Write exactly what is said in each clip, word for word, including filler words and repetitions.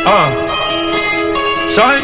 Ah, say.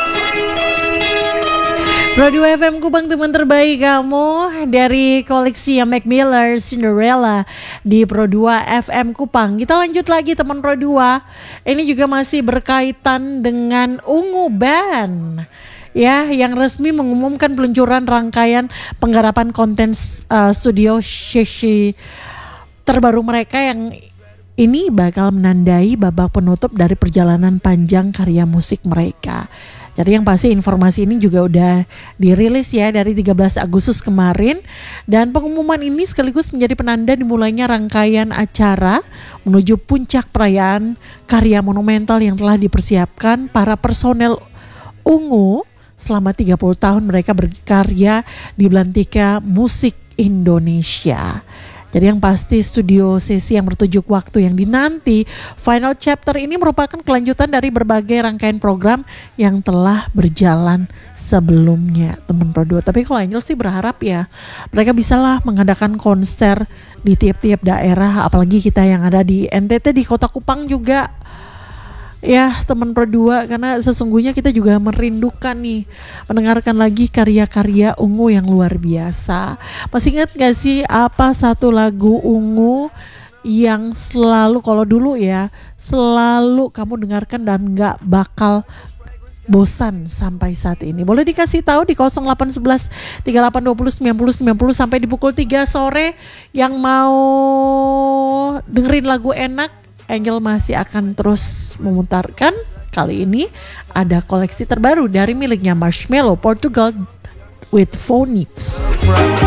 Pro dua F M Kupang, teman terbaik kamu dari koleksi Mac Miller Cinderella di Pro dua F M Kupang. Kita lanjut lagi teman Pro dua. Ini juga masih berkaitan dengan Ungu Band. Ya, yang resmi mengumumkan peluncuran rangkaian penggarapan konten uh, studio sesi terbaru mereka yang ini bakal menandai babak penutup dari perjalanan panjang karya musik mereka. Jadi yang pasti informasi ini juga udah dirilis ya dari tiga belas Agustus kemarin. Dan pengumuman ini sekaligus menjadi penanda dimulainya rangkaian acara menuju puncak perayaan karya monumental yang telah dipersiapkan para personel Ungu selama tiga puluh tahun mereka berkarya di belantika musik Indonesia. Jadi yang pasti studio sesi yang bertujuk waktu yang dinanti Final Chapter ini merupakan kelanjutan dari berbagai rangkaian program yang telah berjalan sebelumnya teman Pro dua. Tapi kalau Angel sih berharap ya mereka bisalah mengadakan konser di tiap-tiap daerah, apalagi kita yang ada di N T T, di Kota Kupang juga. Ya teman Pro dua, karena sesungguhnya kita juga merindukan nih mendengarkan lagi karya-karya Ungu yang luar biasa. Masih ingat gak sih apa satu lagu Ungu yang selalu, kalau dulu ya, selalu kamu dengarkan dan gak bakal bosan sampai saat ini? Boleh dikasih tahu di nol delapan satu satu tiga delapan dua nol sembilan nol sembilan nol sampai di pukul tiga sore yang mau dengerin lagu enak. Angel masih akan terus memutarkan. Kali ini ada koleksi terbaru dari miliknya Marshmello Portugal with Phonics.